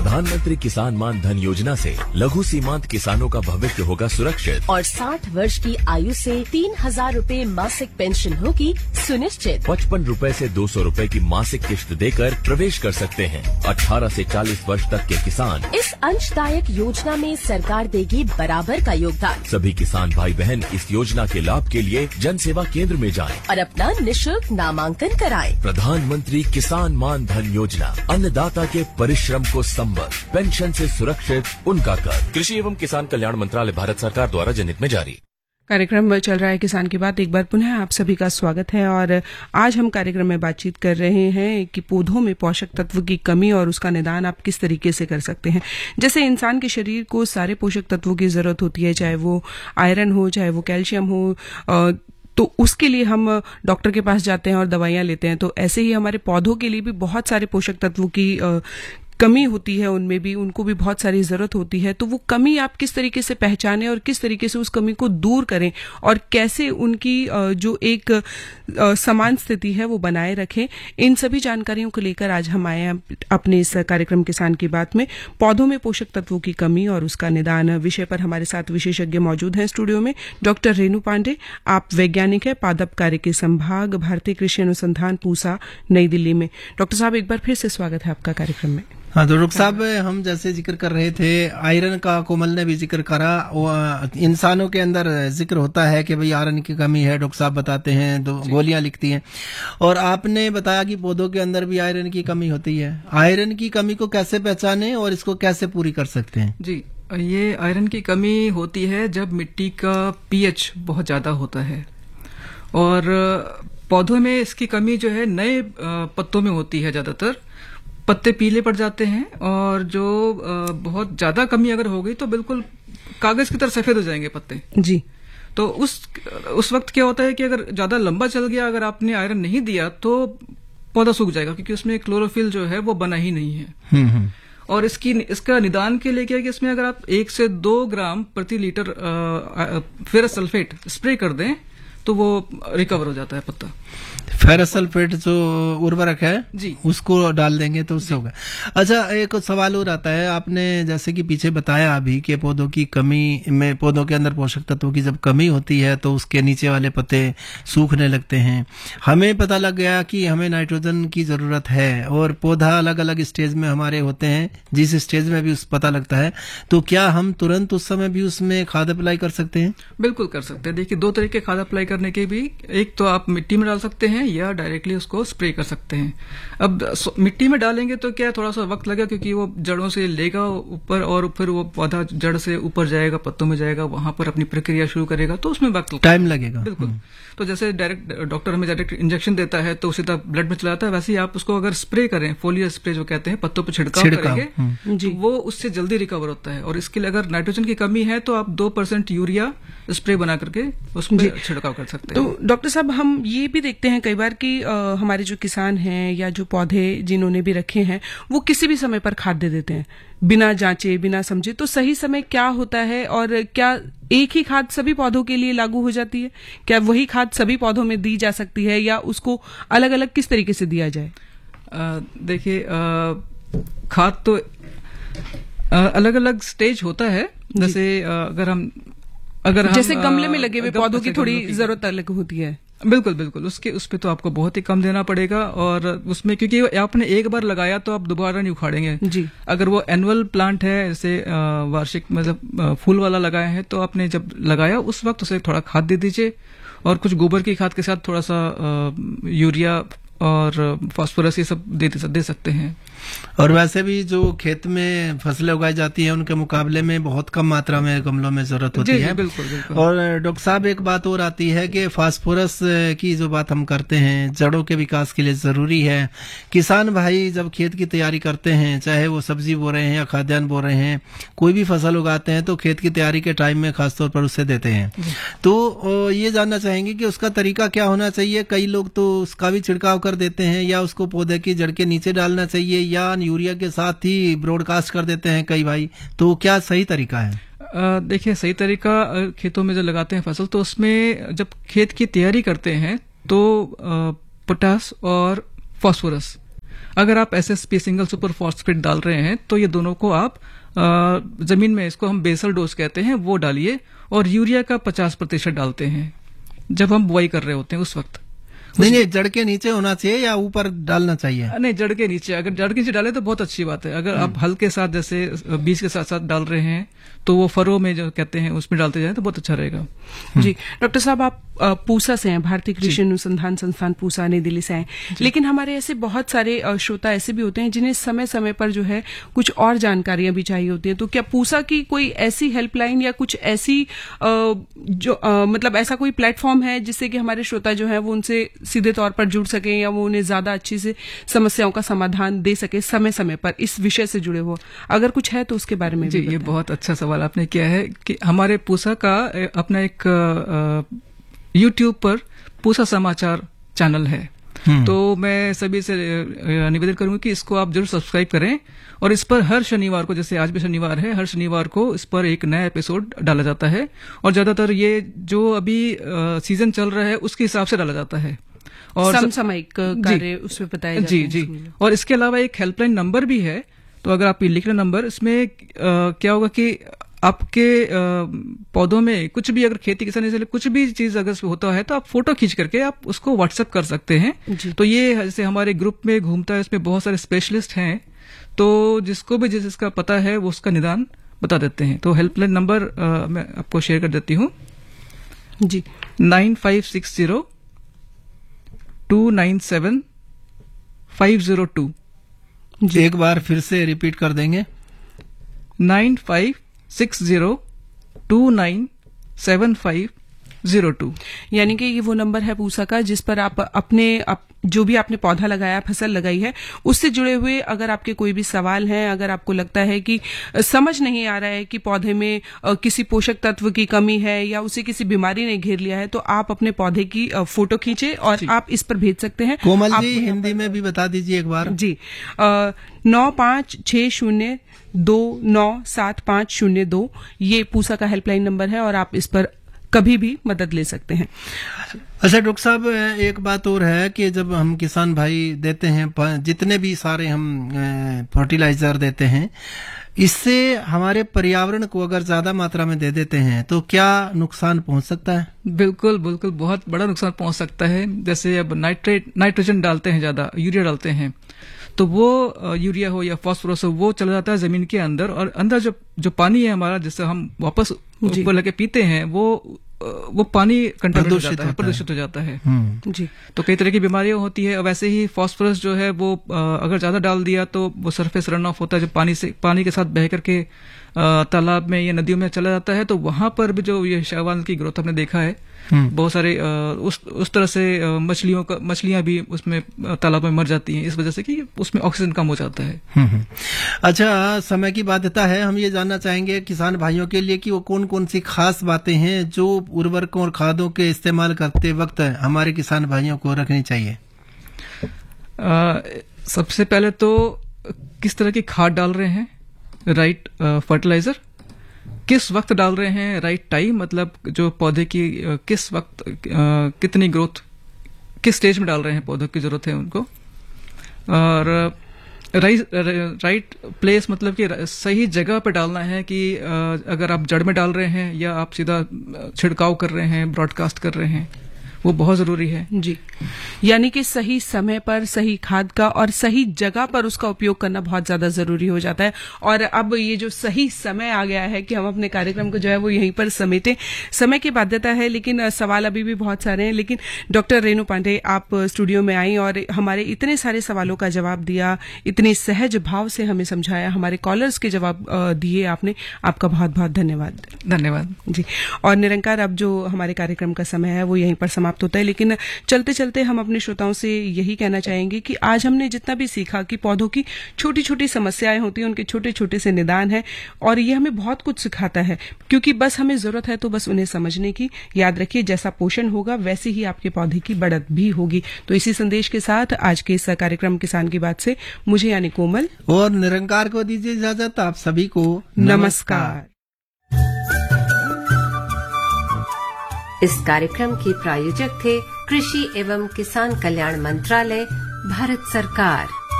प्रधानमंत्री किसान मान धन योजना से लघु सीमांत किसानों का भविष्य होगा सुरक्षित और 60 वर्ष की आयु से 3,000 रूपए मासिक पेंशन होगी सुनिश्चित। 55 रूपए से 200 रूपए की मासिक किश्त देकर प्रवेश कर सकते हैं। 18 से 40 वर्ष तक के किसान इस अंशदायक योजना में सरकार देगी बराबर का योगदान। सभी किसान भाई बहन इस योजना के लाभ के लिए जन सेवा केंद्र में जाएं और अपना निःशुल्क नामांकन कराएं। प्रधानमंत्री किसान मान धन योजना, अन्नदाता के परिश्रम को संबल, पेंशन से सुरक्षित उनका कर। कृषि एवं किसान कल्याण मंत्रालय, भारत सरकार द्वारा जनहित में जारी। कार्यक्रम चल रहा है किसान की बात। एक बार पुनः आप सभी का स्वागत है और आज हम कार्यक्रम में बातचीत कर रहे हैं कि पौधों में पोषक तत्व की कमी और उसका निदान आप किस तरीके से कर सकते हैं। जैसे इंसान के शरीर को सारे पोषक तत्वों की जरूरत होती है, चाहे वो आयरन हो, चाहे वो कैल्शियम हो, तो उसके लिए हम डॉक्टर के पास जाते हैं और दवाइयां लेते हैं। तो ऐसे ही हमारे पौधों के लिए भी बहुत सारे पोषक तत्वों की कमी होती है, उनमें भी उनको भी बहुत सारी जरूरत होती है। तो वो कमी आप किस तरीके से पहचानें और किस तरीके से उस कमी को दूर करें और कैसे उनकी जो एक समान स्थिति है वो बनाए रखें, इन सभी जानकारियों को लेकर आज हम आए हैं अपने इस कार्यक्रम किसान की बात में। पौधों में पोषक तत्वों की कमी और उसका निदान विषय पर हमारे साथ विशेषज्ञ मौजूद हैं स्टूडियो में। डॉक्टर रेणु पांडे, आप वैज्ञानिक है, पादप कार्य के संभाग, भारतीय कृषि अनुसंधान, पूसा, नई दिल्ली में। डॉक्टर साहब, एक बार फिर से स्वागत है आपका कार्यक्रम में। हाँ, तो डॉक्टर साहब, हम जैसे जिक्र कर रहे थे आयरन का, कोमल ने भी जिक्र करा। इंसानों के अंदर जिक्र होता है कि भाई आयरन की कमी है, डॉक्टर साहब बताते हैं, दो गोलियां लिखती हैं। और आपने बताया कि पौधों के अंदर भी आयरन की कमी होती है। आयरन की कमी को कैसे पहचाने और इसको कैसे पूरी कर सकते हैं? जी, ये आयरन की कमी होती है जब मिट्टी का पीएच बहुत ज्यादा होता है और पौधों में इसकी कमी जो है नए पत्तों में होती है। ज्यादातर पत्ते पीले पड़ जाते हैं और जो बहुत ज्यादा कमी अगर हो गई तो बिल्कुल कागज की तरह सफेद हो जाएंगे पत्ते जी। तो उस वक्त क्या होता है कि अगर ज्यादा लंबा चल गया, अगर आपने आयरन नहीं दिया तो पौधा सूख जाएगा, क्योंकि उसमें क्लोरोफिल जो है वो बना ही नहीं है। और इसका निदान के लिए क्या है कि इसमें अगर आप 1 से 2 ग्राम प्रति लीटर फेरस सल्फेट स्प्रे कर दें तो वो रिकवर हो जाता है पत्ता। फेरस सल्फेट जो उर्वरक है जी, उसको डाल देंगे तो उससे होगा। अच्छा, एक सवाल और आता है, आपने जैसे कि पीछे बताया अभी कि पौधों की कमी में, पौधों के अंदर पोषक तत्वों की जब कमी होती है तो उसके नीचे वाले पत्ते सूखने लगते हैं। हमें पता लग गया कि हमें नाइट्रोजन की जरूरत है और पौधा अलग अलग स्टेज में हमारे होते हैं, जिस स्टेज में भी उस पता लगता है, तो क्या हम तुरंत उस समय भी उसमें खाद अप्लाई कर सकते हैं? बिल्कुल कर सकते हैं। देखिए, 2 तरीके खाद अप्लाई करने के भी, एक तो आप मिट्टी में डाल सकते हैं या डायरेक्टली उसको स्प्रे कर सकते हैं। अब मिट्टी में डालेंगे तो क्या थोड़ा सा वक्त लगेगा, क्योंकि वो जड़ों से लेगा ऊपर और फिर वो पौधा जड़ से ऊपर जाएगा, पत्तों में जाएगा, वहां पर अपनी प्रक्रिया शुरू करेगा, तो उसमें वक्त टाइम लगेगा। बिल्कुल। तो जैसे डायरेक्ट डॉक्टर हमें डायरेक्ट इंजेक्शन देता है तो उसी तरह ब्लड में चला जाता है, वैसे ही आप उसको अगर स्प्रे करें, फोलियर स्प्रे जो कहते हैं, पत्तों पर छिड़काव करेंगे तो वो उससे जल्दी रिकवर होता है। और इसके लिए अगर नाइट्रोजन की कमी है तो आप 2% यूरिया स्प्रे बना करके उसमें छिड़काव कर सकते हैं। तो डॉक्टर साहब, हम ये भी देखते हैं कई बार कि हमारे जो किसान हैं या जो पौधे जिन्होंने भी रखे हैं वो किसी भी समय पर खाद दे देते हैं बिना जांचे, बिना समझे। तो सही समय क्या होता है और क्या एक ही खाद सभी पौधों के लिए लागू हो जाती है? क्या वही खाद सभी पौधों में दी जा सकती है या उसको अलग अलग किस तरीके से दिया जाए? देखिए, खाद तो अलग अलग स्टेज होता है। जैसे अगर जैसे गमले में लगे हुए पौधों की थोड़ी जरूरत अलग होती है। बिल्कुल, उस पे तो आपको बहुत ही कम देना पड़ेगा। और उसमें क्योंकि आपने एक बार लगाया तो आप दोबारा नहीं उखाड़ेंगे जी। अगर वो एनुअल प्लांट है, जैसे वार्षिक मतलब फूल वाला लगाया है, तो आपने जब लगाया उस वक्त उसे थोड़ा खाद दे दीजिए और कुछ गोबर की खाद के साथ थोड़ा सा यूरिया और फास्फोरस ये सब दे सकते हैं। और वैसे भी जो खेत में फसलें उगाई जाती हैं उनके मुकाबले में बहुत कम मात्रा में गमलों में जरूरत होती है। बिल्कुल। और डॉक्टर साहब, एक बात और आती है कि फास्फोरस की जो बात हम करते हैं, जड़ों के विकास के लिए जरूरी है। किसान भाई जब खेत की तैयारी करते हैं, चाहे वो सब्जी बो रहे हैं या खाद्यान्न बो रहे हैं, कोई भी फसल उगाते हैं, तो खेत की तैयारी के टाइम में खासतौर पर उसे देते हैं। तो ये जानना चाहेंगे कि उसका तरीका क्या होना चाहिए। कई लोग तो उसका भी छिड़काव कर देते हैं या उसको पौधे की जड़ के नीचे डालना चाहिए या यूरिया के साथ ही ब्रॉडकास्ट कर देते हैं कई भाई, तो क्या सही तरीका है? देखिए, सही तरीका खेतों में जो लगाते हैं फसल, तो उसमें जब खेत की तैयारी करते हैं तो पोटास और फास्फोरस अगर आप SSP सिंगल सुपर फॉस्फेट डाल रहे हैं तो ये दोनों को आप जमीन में, इसको हम बेसल डोज कहते हैं, वो डालिए। और यूरिया का 50% डालते हैं जब हम बुआई कर रहे होते हैं उस वक्त। नहीं, जड़ के नीचे होना चाहिए या ऊपर डालना चाहिए? नहीं, जड़ के नीचे। अगर जड़ के नीचे डाले तो बहुत अच्छी बात है। अगर आप हल के साथ, जैसे बीज के साथ साथ डाल रहे हैं, तो वो फरो में जो कहते हैं उसमें डालते जाए तो बहुत अच्छा रहेगा। जी डॉक्टर साहब, आप पूसा से हैं, भारतीय कृषि अनुसंधान संस्थान पूसा, नई दिल्ली से हैं, लेकिन हमारे ऐसे बहुत सारे श्रोता ऐसे भी होते हैं जिन्हें समय समय पर जो है कुछ और जानकारियां भी चाहिए होती हैं। तो क्या पूसा की कोई ऐसी हेल्पलाइन या कुछ ऐसी मतलब ऐसा कोई प्लेटफॉर्म है जिससे कि हमारे श्रोता जो है वो उनसे सीधे तौर पर जुड़ सके या वो उन्हें ज्यादा अच्छी से समस्याओं का समाधान दे सके समय समय पर इस विषय से जुड़े हो? अगर कुछ है तो उसके बारे में जी, ये बहुत अच्छा सवाल आपने किया है कि हमारे पूसा का अपना एक YouTube पर पूसा समाचार चैनल है। तो मैं सभी से निवेदन करूंगा कि इसको आप जरूर सब्सक्राइब करें। और इस पर हर शनिवार को, जैसे आज भी शनिवार है, हर शनिवार को इस पर एक नया एपिसोड डाला जाता है। और ज्यादातर ये जो अभी सीजन चल रहा है उसके हिसाब से डाला जाता है और समसामयिक कार्य उसमें बताया जाता है। जी। और इसके अलावा एक हेल्पलाइन नंबर भी है। तो अगर आप लिख लें नंबर, इसमें क्या होगा कि आपके पौधों में कुछ भी, अगर खेती किसानी से कुछ भी चीज अगर होता है तो आप फोटो खींच करके आप उसको व्हाट्सएप कर सकते हैं। तो ये जैसे हमारे ग्रुप में घूमता है, इसमें बहुत सारे स्पेशलिस्ट हैं, तो जिसको भी जिसका पता है वो उसका निदान बता देते हैं। तो हेल्पलाइन नंबर मैं आपको शेयर कर देती हूँ जी, 9560-297-502। एक बार फिर से रिपीट कर देंगे। 9560-297502। यानी कि ये वो नंबर है पूसा का जिस पर आप अपने जो भी आपने पौधा लगाया, फसल लगाई है, उससे जुड़े हुए अगर आपके कोई भी सवाल हैं, अगर आपको लगता है कि समझ नहीं आ रहा है कि पौधे में किसी पोषक तत्व की कमी है या उसे किसी बीमारी ने घेर लिया है, तो आप अपने पौधे की फोटो खींचे और आप इस पर भेज सकते हैं। कोमल जी, हिंदी में भी बता दीजिए एक बार। जी, 9560297502 ये पूसा का हेल्पलाइन नंबर है और आप इस पर कभी भी मदद ले सकते हैं। अच्छा डॉक्टर साहब, एक बात और है कि जब हम किसान भाई देते हैं, जितने भी सारे हम फर्टिलाइजर देते हैं, इससे हमारे पर्यावरण को अगर ज्यादा मात्रा में दे देते हैं तो क्या नुकसान पहुंच सकता है? बिल्कुल बिल्कुल, बहुत बड़ा नुकसान पहुंच सकता है। जैसे अब नाइट्रोजन डालते हैं, ज्यादा यूरिया डालते हैं, तो वो यूरिया हो या फास्फोरस हो, वो चला जाता है जमीन के अंदर, और अंदर जो पानी है हमारा, जिससे हम वापस ऊपर लेके पीते हैं, वो पानी कंटामिनेट प्रदूषित हो जाता है। जी, तो कई तरह की बीमारियां होती है। वैसे ही फास्फोरस जो है वो अगर ज्यादा डाल दिया तो वो सरफेस रन ऑफ होता है, जब पानी के साथ बह करके तालाब में या नदियों में चला जाता है, तो वहां पर भी जो ये शैवाल की ग्रोथ हमने देखा है, बहुत सारे उस तरह से मछलियां भी उसमें तालाब में मर जाती हैं, इस वजह से कि उसमें ऑक्सीजन कम हो जाता है। अच्छा, समय की बाध्यता है, हम ये जानना चाहेंगे किसान भाइयों के लिए कि वो कौन कौन सी खास बातें हैं जो उर्वरकों और खादों के इस्तेमाल करते वक्त हमारे किसान भाइयों को रखनी चाहिए। सबसे पहले तो किस तरह की खाद डाल रहे हैं, राइट फर्टिलाइजर किस वक्त डाल रहे हैं, राइट टाइम, मतलब जो पौधे की किस वक्त कितनी ग्रोथ किस स्टेज में डाल रहे हैं, पौधों की जरूरत है उनको, और राइट प्लेस, मतलब कि सही जगह पे डालना है कि अगर आप जड़ में डाल रहे हैं या आप सीधा छिड़काव कर रहे हैं, ब्रॉडकास्ट कर रहे हैं, वो बहुत जरूरी है। जी, यानी कि सही समय पर सही खाद का और सही जगह पर उसका उपयोग करना बहुत ज्यादा जरूरी हो जाता है। और अब ये जो सही समय आ गया है कि हम अपने कार्यक्रम को जो है वो यहीं पर समेटें, समय की बाध्यता है, लेकिन सवाल अभी भी बहुत सारे हैं। लेकिन डॉक्टर रेणु पांडे, आप स्टूडियो में आई और हमारे इतने सारे सवालों का जवाब दिया, इतने सहज भाव से हमें समझाया, हमारे कॉलर्स के जवाब दिए आपने, आपका बहुत बहुत धन्यवाद। धन्यवाद जी। और निरंकार, अब जो हमारे कार्यक्रम का समय है वो यहीं पर समाप्त होता है, लेकिन चलते चलते हम अपने श्रोताओं से यही कहना चाहेंगे कि आज हमने जितना भी सीखा कि पौधों की छोटी छोटी समस्याएं होती हैं, उनके छोटे छोटे से निदान है, और ये हमें बहुत कुछ सिखाता है, क्योंकि बस हमें जरूरत है तो बस उन्हें समझने की। याद रखिए, जैसा पोषण होगा वैसे ही आपके पौधे की बढ़त भी होगी। तो इसी संदेश के साथ आज के इस कार्यक्रम किसान की बात से मुझे यानी कोमल और निरंकार को दीजिए इजाजत। आप सभी को नमस्कार। इस कार्यक्रम के प्रायोजक थे कृषि एवं किसान कल्याण मंत्रालय, भारत सरकार।